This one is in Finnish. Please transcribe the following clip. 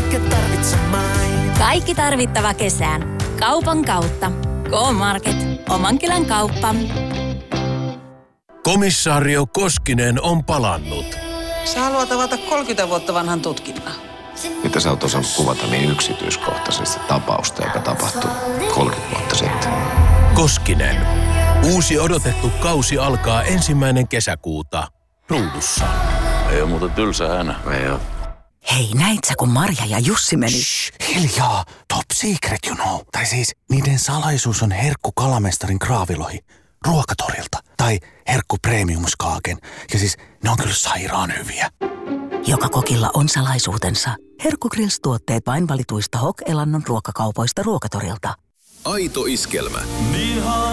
Kaikki tarvitsemai. Kaikki tarvittava kesään. Kaupan kautta. K-Market. Oman kylän kauppa. Komissaario Koskinen on palannut. Sä haluat avata 30 vuotta vanhan tutkinnan. Mitä sä oot osannut kuvata niin yksityiskohtaisesti tapausta, joka tapahtui 30 vuotta sitten? Koskinen. Uusi odotettu kausi alkaa 1. kesäkuuta. Ruudussa. Ei ole muuten tylsä hänä. Ei oo. Hei, näit sä, kun Marja ja Jussi meni? Shh, hiljaa. Top secret, you know. Tai siis, niiden salaisuus on herkku kalamestarin kraavilohi. Ruokatorilta. Tai herkku premiumskaaken. Ja siis, ne on kyllä sairaan hyviä. Joka kokilla on salaisuutensa. Herkku Grills-tuotteet vain valituista Hok-elannon ruokakaupoista Ruokatorilta. Aito iskelmä.